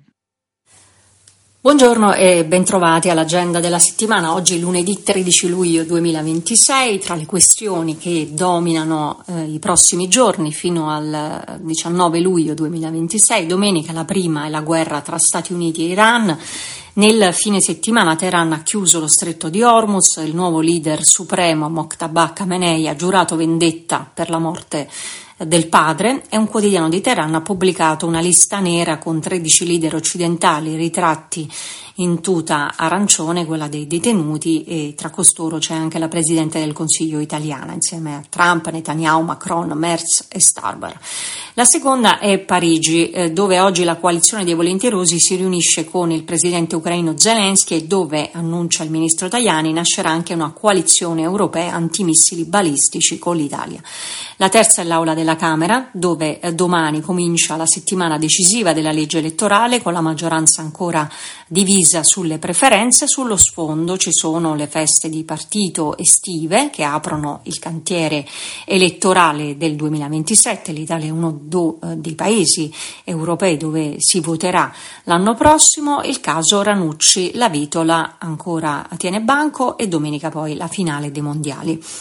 Buongiorno e bentrovati all'agenda della settimana. Oggi lunedì 13 luglio 2026, tra le questioni che dominano i prossimi giorni fino al 19 luglio 2026, domenica la prima è la guerra tra Stati Uniti e Iran. Nel fine settimana Teheran ha chiuso lo stretto di Hormuz, il nuovo leader supremo Mojtaba Khamenei ha giurato vendetta per la morte del padre e un quotidiano di Teheran ha pubblicato una lista nera con 13 leader occidentali ritratti in tuta arancione, quella dei detenuti, e tra costoro c'è anche la Presidente del Consiglio italiana insieme a Trump, Netanyahu, Macron, Merz e Starmer. La seconda è Parigi, dove oggi la coalizione dei volentierosi si riunisce con il presidente ucraino Zelensky e dove, annuncia il ministro Tajani, nascerà anche una coalizione europea antimissili balistici con l'Italia. La terza è l'Aula della Camera, dove domani comincia la settimana decisiva della legge elettorale con la maggioranza ancora divisa sulle preferenze. Sullo sfondo ci sono le feste di partito estive che aprono il cantiere elettorale del 2027. L'Italia è uno dei paesi europei dove si voterà l'anno prossimo. Il caso Ranucci, la vitola ancora tiene banco e domenica poi la finale dei mondiali.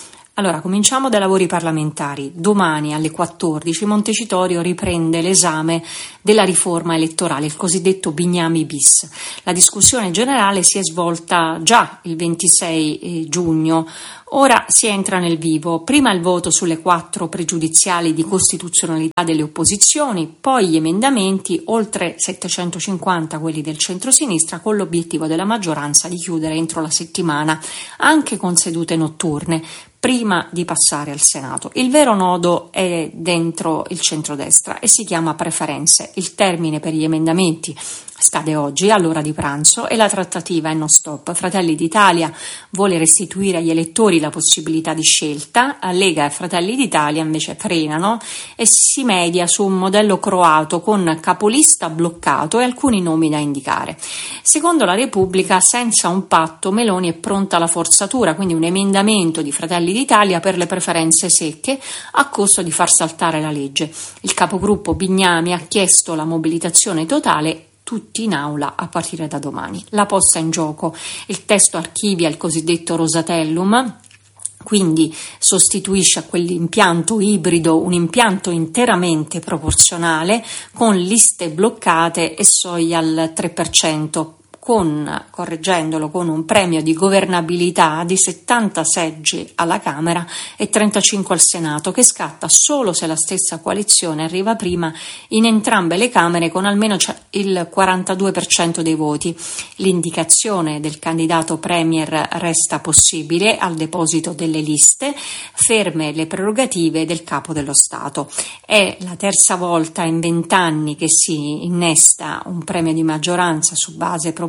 Allora, cominciamo dai lavori parlamentari. Domani alle 14 Montecitorio riprende l'esame della riforma elettorale, il cosiddetto Bignami bis. La discussione generale si è svolta già il 26 giugno. Ora si entra nel vivo, prima il voto sulle 4 pregiudiziali di costituzionalità delle opposizioni, poi gli emendamenti, oltre 750 quelli del centrosinistra, con l'obiettivo della maggioranza di chiudere entro la settimana, anche con sedute notturne, prima di passare al Senato. Il vero nodo è dentro il centrodestra e si chiama preferenze. Il termine per gli emendamenti scade oggi all'ora di pranzo e la trattativa è non stop. Fratelli d'Italia vuole restituire agli elettori la possibilità di scelta, Lega e Fratelli d'Italia invece frenano e si media su un modello croato con capolista bloccato e alcuni nomi da indicare. Secondo la Repubblica, senza un patto Meloni è pronta alla forzatura, quindi un emendamento di Fratelli d'Italia per le preferenze secche a costo di far saltare la legge. Il capogruppo Bignami ha chiesto la mobilitazione totale, tutti in aula a partire da domani. La posta in gioco, il testo archivia il cosiddetto Rosatellum, quindi sostituisce a quell'impianto ibrido un impianto interamente proporzionale con liste bloccate e soglia al 3%, correggendolo con un premio di governabilità di 70 seggi alla Camera e 35 al Senato, che scatta solo se la stessa coalizione arriva prima in entrambe le Camere con almeno il 42% dei voti. L'indicazione del candidato premier resta possibile al deposito delle liste, ferme le prerogative del Capo dello Stato. È la terza volta in 20 anni che si innesta un premio di maggioranza su base proporzionale.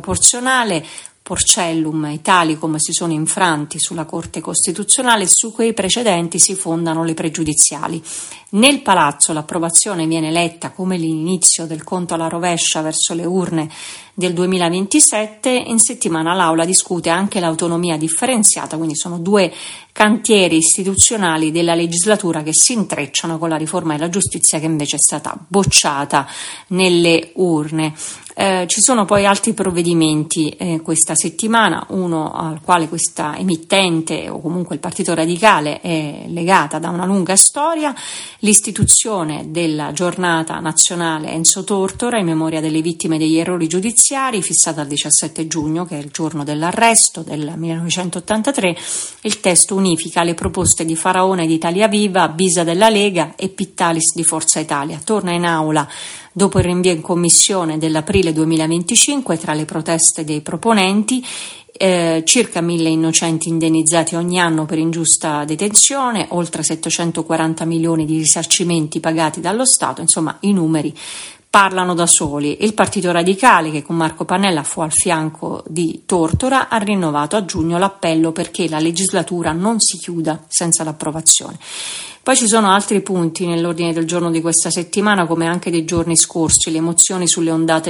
Porcellum e Italicum si sono infranti sulla Corte Costituzionale e su quei precedenti si fondano le pregiudiziali. Nel Palazzo l'approvazione viene letta come l'inizio del conto alla rovescia verso le urne del 2027. In settimana l'Aula discute anche l'autonomia differenziata, quindi sono 2 cantieri istituzionali della legislatura che si intrecciano con la riforma della giustizia che invece è stata bocciata nelle urne. Ci sono poi altri provvedimenti questa settimana, uno al quale questa emittente o comunque il Partito Radicale è legata da una lunga storia, l'istituzione della giornata nazionale Enzo Tortora in memoria delle vittime degli errori giudiziari, fissata al 17 giugno, che è il giorno dell'arresto del 1983. Il testo unifica le proposte di Faraone di Italia Viva, Bisa della Lega e Pittalis di Forza Italia. Torna in aula dopo il rinvio in commissione dell'aprile 2025 tra le proteste dei proponenti. Circa 1.000 innocenti indennizzati ogni anno per ingiusta detenzione, oltre 740 milioni di risarcimenti pagati dallo Stato, insomma i numeri parlano da soli. Il Partito Radicale, che con Marco Pannella fu al fianco di Tortora, ha rinnovato a giugno l'appello perché la legislatura non si chiuda senza l'approvazione. Poi ci sono altri punti nell'ordine del giorno di questa settimana, come anche dei giorni scorsi, le mozioni sulle ondate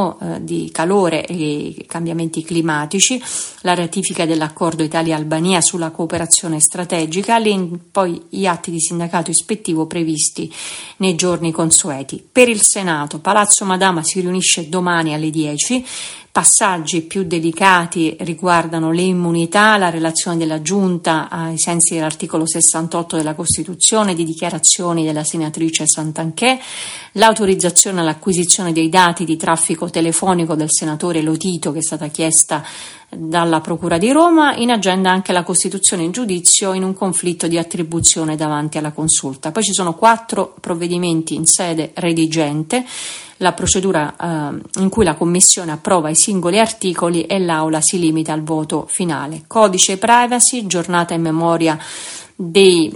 di calore e i cambiamenti climatici, la ratifica dell'accordo Italia-Albania sulla cooperazione strategica, poi gli atti di sindacato ispettivo previsti nei giorni consueti. Per il Senato, Palazzo Madama si riunisce domani alle 10. Passaggi più delicati riguardano le immunità, la relazione della Giunta ai sensi dell'articolo 68 della Costituzione di dichiarazioni della senatrice Santanchè, l'autorizzazione all'acquisizione dei dati di traffico telefonico del senatore Lotito che è stata chiesta dalla Procura di Roma, in agenda anche la costituzione in giudizio in un conflitto di attribuzione davanti alla Consulta. Poi ci sono 4 provvedimenti in sede redigente, la procedura in cui la Commissione approva i singoli articoli e l'Aula si limita al voto finale. Codice privacy, giornata in memoria dei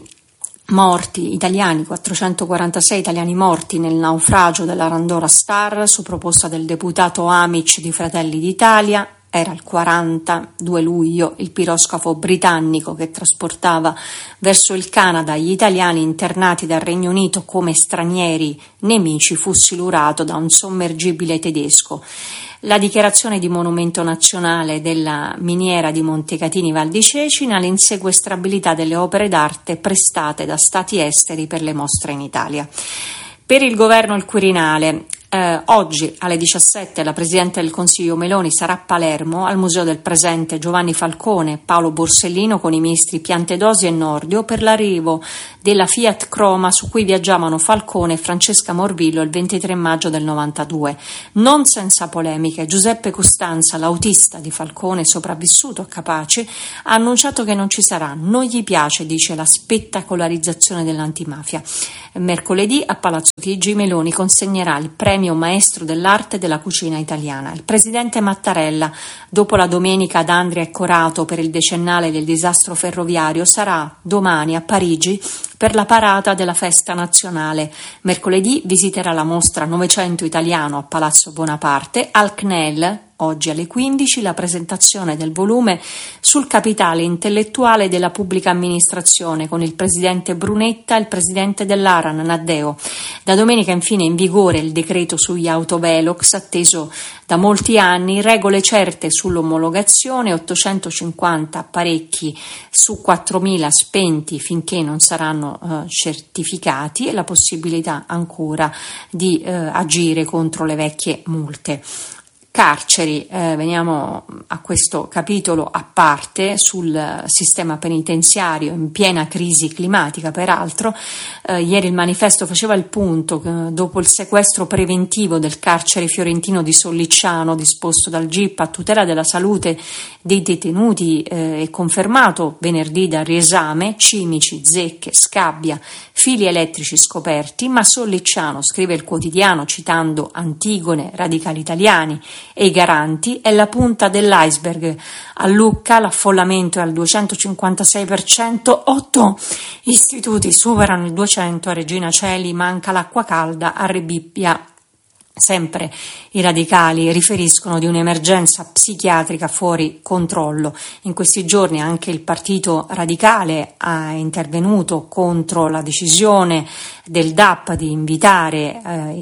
morti italiani, 446 italiani morti nel naufragio della Randora Star su proposta del deputato Amic di Fratelli d'Italia. Era il 42 luglio, il piroscafo britannico che trasportava verso il Canada gli italiani internati dal Regno Unito come stranieri nemici fu silurato da un sommergibile tedesco. La dichiarazione di monumento nazionale della miniera di Montecatini Val di Cecina, l'insequestrabilità delle opere d'arte prestate da stati esteri per le mostre in Italia. Per il governo il Quirinale. Oggi alle 17 la Presidente del Consiglio Meloni sarà a Palermo al Museo del Presente Giovanni Falcone, Paolo Borsellino con i ministri Piantedosi e Nordio per l'arrivo della Fiat Croma su cui viaggiavano Falcone e Francesca Morvillo il 23 maggio del 92. Non senza polemiche, Giuseppe Costanza, l'autista di Falcone sopravvissuto a Capaci, ha annunciato che non ci sarà. Non gli piace, dice, la spettacolarizzazione dell'antimafia. Mercoledì a Palazzo Chigi Meloni consegnerà il premio Maestro dell'arte della cucina italiana. Il presidente Mattarella, dopo la domenica ad Andria e Corato per il decennale del disastro ferroviario, sarà domani a Parigi per la parata della festa nazionale. Mercoledì visiterà la mostra Novecento Italiano a Palazzo Bonaparte. Al CNEL, oggi alle 15, la presentazione del volume sul capitale intellettuale della pubblica amministrazione con il presidente Brunetta e il presidente dell'ARAN Naddeo. Da domenica infine in vigore il decreto sugli autovelox, atteso da molti anni, regole certe sull'omologazione, 850 apparecchi su 4.000 spenti finché non saranno certificati e la possibilità ancora di agire contro le vecchie multe. Carceri, veniamo a questo capitolo a parte sul sistema penitenziario in piena crisi climatica, peraltro. Ieri il Manifesto faceva il punto dopo il sequestro preventivo del carcere fiorentino di Sollicciano disposto dal GIP a tutela della salute dei detenuti e confermato venerdì dal riesame, cimici, zecche, scabbia, fili elettrici scoperti, ma Sollicciano, scrive il quotidiano citando Antigone, radicali italiani e i garanti, è la punta dell'iceberg. A Lucca l'affollamento è al 256%, 8 istituti superano il 200, a Regina Coeli manca l'acqua calda, a Rebibbia sempre i radicali riferiscono di un'emergenza psichiatrica fuori controllo. In questi giorni anche il Partito Radicale ha intervenuto contro la decisione del DAP di invitare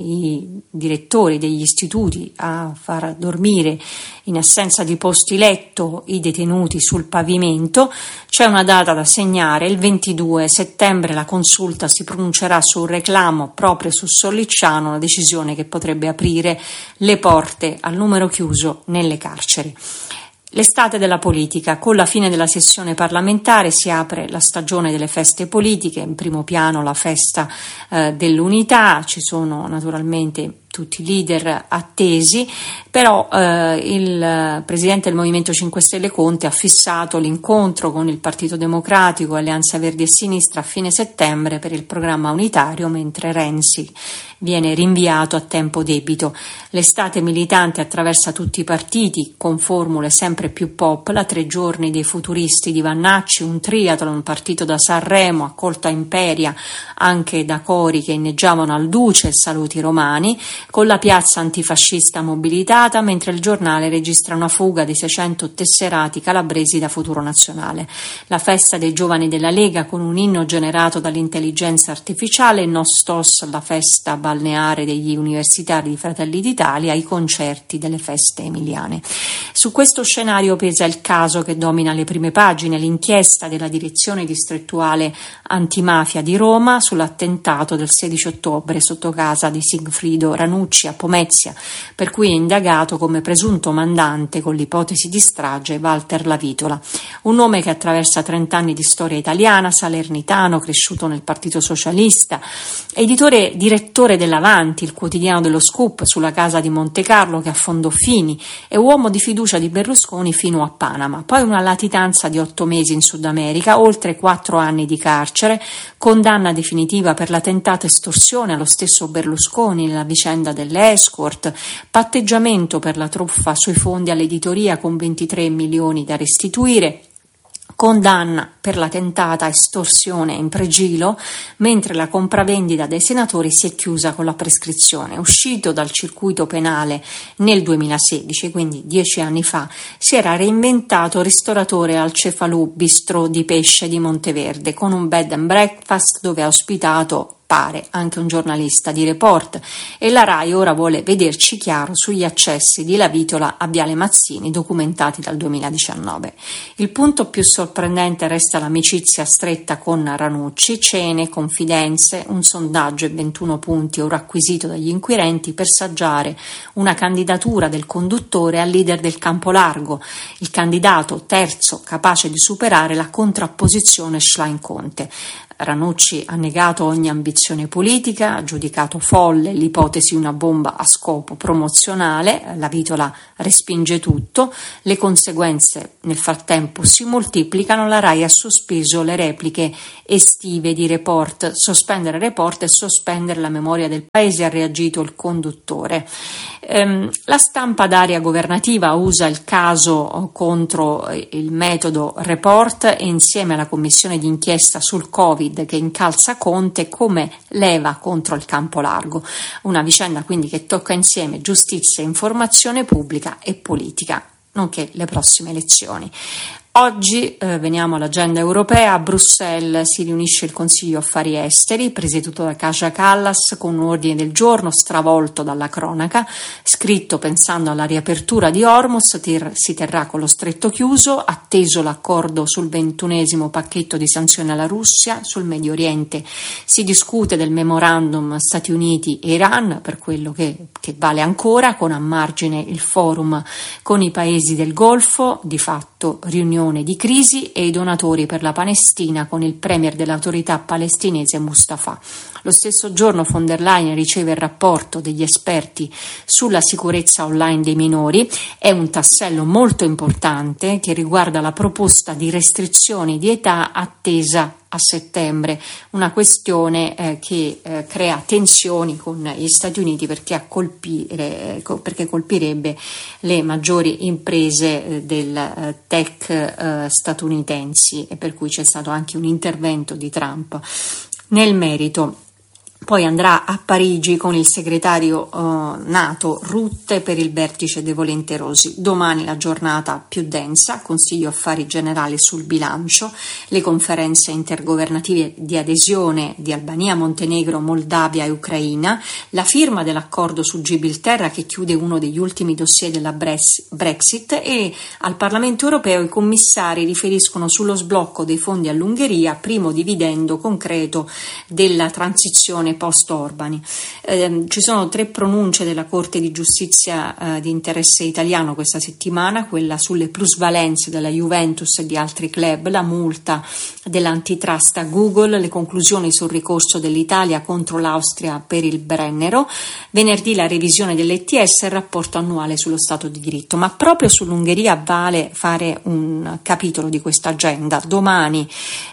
i direttori degli istituti a far dormire in assenza di posti letto i detenuti sul pavimento. C'è una data da segnare, il 22 settembre la consulta si pronuncerà sul reclamo proprio su Sollicciano, una decisione che potrebbe aprire le porte al numero chiuso nelle carceri. L'estate della politica. Con la fine della sessione parlamentare si apre la stagione delle feste politiche, in primo piano la festa dell'unità, ci sono naturalmente tutti i leader attesi, però il presidente del Movimento 5 Stelle Conte ha fissato l'incontro con il Partito Democratico e Alleanza Verdi e Sinistra a fine settembre per il programma unitario, mentre Renzi viene rinviato a tempo debito. L'estate militante attraversa tutti i partiti con formule sempre più pop, la 3 giorni dei futuristi di Vannacci, un triathlon partito da Sanremo, accolto a Imperia anche da cori che inneggiavano al Duce e saluti romani, con la piazza antifascista mobilitata, mentre il giornale registra una fuga di 600 tesserati calabresi da Futuro Nazionale. La festa dei giovani della Lega con un inno generato dall'intelligenza artificiale, Nostos, la festa balneare degli universitari di Fratelli d'Italia, i concerti delle feste emiliane. Su questo scenario pesa il caso che domina le prime pagine, l'inchiesta della direzione distrettuale antimafia di Roma sull'attentato del 16 ottobre sotto casa di Sigfrido Ranucci a Pomezia, per cui è indagato come presunto mandante con l'ipotesi di strage Walter Lavitola, un nome che attraversa 30 anni di storia italiana, salernitano, cresciuto nel Partito Socialista, editore direttore dell'Avanti, il quotidiano dello Scoop sulla casa di Monte Carlo che affondò Fini, e uomo di fiducia di Berlusconi fino a Panama, poi una latitanza di 8 mesi in Sud America, oltre 4 anni di carcere, condanna definitiva per la tentata estorsione allo stesso Berlusconi nella vicenda delle escort, patteggiamento per la truffa sui fondi all'editoria con 23 milioni da restituire, condanna per la tentata estorsione in pregilo, mentre la compravendita dei senatori si è chiusa con la prescrizione. Uscito dal circuito penale nel 2016, quindi 10 anni fa, si era reinventato ristoratore al Cefalù Bistrò di Pesce di Monteverde, con un bed and breakfast dove ha ospitato appare anche un giornalista di Report, e la RAI ora vuole vederci chiaro sugli accessi di Lavitola a Viale Mazzini documentati dal 2019. Il punto più sorprendente resta l'amicizia stretta con Ranucci, cene, confidenze, un sondaggio e 21 punti ora acquisito dagli inquirenti per saggiare una candidatura del conduttore al leader del campo largo, il candidato terzo capace di superare la contrapposizione Schlein-Conte. Ranucci ha negato ogni ambizione politica, ha giudicato folle l'ipotesi di una bomba a scopo promozionale, Lavitola respinge tutto, le conseguenze nel frattempo si moltiplicano, la RAI ha sospeso le repliche estive di Report, sospendere Report e sospendere la memoria del paese, ha reagito il conduttore. La stampa d'area governativa usa il caso contro il metodo Report e insieme alla commissione d'inchiesta sul Covid che incalza Conte come leva contro il campo largo, una vicenda quindi che tocca insieme giustizia, informazione pubblica e politica, nonché le prossime elezioni. Oggi veniamo all'agenda europea. A Bruxelles si riunisce il Consiglio Affari Esteri, presieduto da Kaja Kallas, con un ordine del giorno stravolto dalla cronaca, scritto pensando alla riapertura di Hormuz, si terrà con lo stretto chiuso, atteso l'accordo sul 21° pacchetto di sanzioni alla Russia. Sul Medio Oriente si discute del memorandum Stati Uniti e Iran, per quello che vale ancora, con a margine il forum con i paesi del Golfo, di fatto riunione di crisi, e i donatori per la Palestina con il premier dell'autorità palestinese Mustafa. Lo stesso giorno von der Leyen riceve il rapporto degli esperti sulla sicurezza online dei minori. È un tassello molto importante che riguarda la proposta di restrizioni di età attesa a settembre, una questione che crea tensioni con gli Stati Uniti perché colpirebbe le maggiori imprese del tech statunitensi, e per cui c'è stato anche un intervento di Trump. Nel merito, poi andrà a Parigi con il segretario NATO Rutte per il vertice dei volenterosi. Domani la giornata più densa, Consiglio Affari Generali sul bilancio, le conferenze intergovernative di adesione di Albania, Montenegro, Moldavia e Ucraina, la firma dell'accordo su Gibilterra che chiude uno degli ultimi dossier della Brexit, e al Parlamento europeo i commissari riferiscono sullo sblocco dei fondi all'Ungheria, primo dividendo concreto della transizione post-Orbani. Ci sono 3 pronunce della Corte di Giustizia di interesse italiano questa settimana, quella sulle plusvalenze della Juventus e di altri club, la multa dell'antitrust a Google, le conclusioni sul ricorso dell'Italia contro l'Austria per il Brennero, venerdì la revisione dell'ETS e il rapporto annuale sullo Stato di diritto. Ma proprio sull'Ungheria vale fare un capitolo di questa agenda. Domani,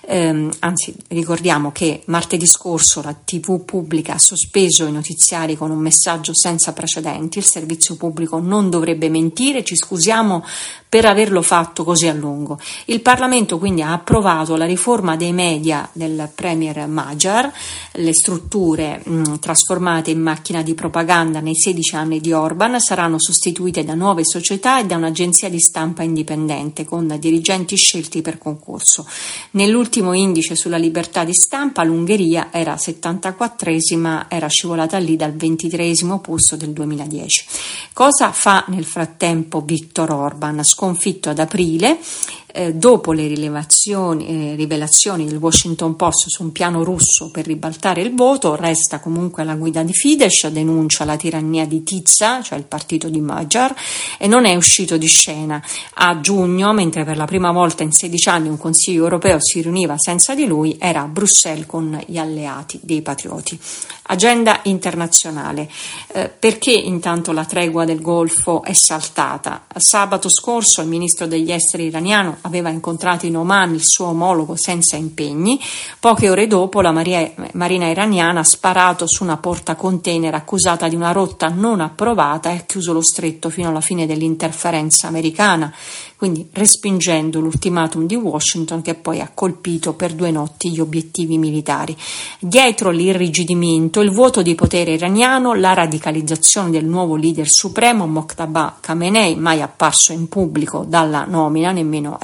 anzi ricordiamo che martedì scorso la TV pubblica ha sospeso i notiziari con un messaggio senza precedenti: il servizio pubblico non dovrebbe mentire, ci scusiamo per averlo fatto così a lungo. Il Parlamento quindi ha approvato la riforma dei media del premier Magyar, le strutture trasformate in macchina di propaganda nei 16 anni di Orban saranno sostituite da nuove società e da un'agenzia di stampa indipendente con dirigenti scelti per concorso. Nell'ultimo indice sulla libertà di stampa l'Ungheria era 74esima, era scivolata lì dal 23esimo posto del 2010. Cosa fa nel frattempo Viktor Orban? Sconfitto ad aprile, dopo le rivelazioni del Washington Post su un piano russo per ribaltare il voto, resta comunque alla guida di Fidesz, denuncia la tirannia di Tisza, cioè il partito di Magyar, e non è uscito di scena. A giugno, mentre per la prima volta in 16 anni un Consiglio europeo si riuniva senza di lui, era a Bruxelles con gli alleati dei patrioti. Agenda internazionale. Perché intanto la tregua del Golfo è saltata? Sabato scorso il ministro degli esteri iraniano aveva incontrato in Oman il suo omologo senza impegni. Poche ore dopo la marina iraniana ha sparato su una portacontainer accusata di una rotta non approvata e ha chiuso lo stretto fino alla fine dell'interferenza americana, quindi respingendo l'ultimatum di Washington, che poi ha colpito per 2 notti gli obiettivi militari. Dietro l'irrigidimento, il vuoto di potere iraniano, la radicalizzazione del nuovo leader supremo Mojtaba Khamenei, mai apparso in pubblico dalla nomina, nemmeno ai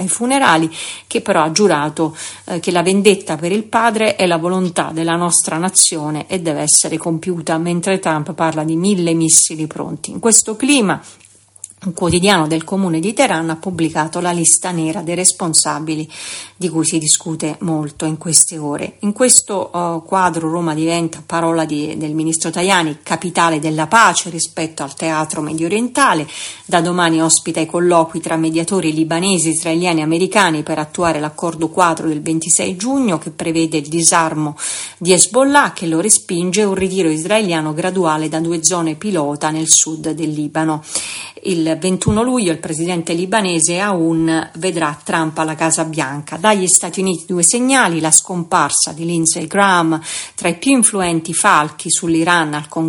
ai funerali, che però ha giurato che la vendetta per il padre è la volontà della nostra nazione e deve essere compiuta, mentre Trump parla di 1000 missili pronti. In questo clima, un quotidiano del comune di Teheran ha pubblicato la lista nera dei responsabili di cui si discute molto in queste ore. In questo quadro Roma diventa, parola del ministro Tajani, capitale della pace rispetto al teatro mediorientale. Da domani ospita i colloqui tra mediatori libanesi, israeliani e americani per attuare l'accordo quadro del 26 giugno che prevede il disarmo di Hezbollah, che lo respinge, e un ritiro israeliano graduale da 2 zone pilota nel sud del Libano. Il 21 luglio il presidente libanese Aoun vedrà Trump alla Casa Bianca. Dagli Stati Uniti 2 segnali: la scomparsa di Lindsey Graham, tra i più influenti falchi sull'Iran al Congresso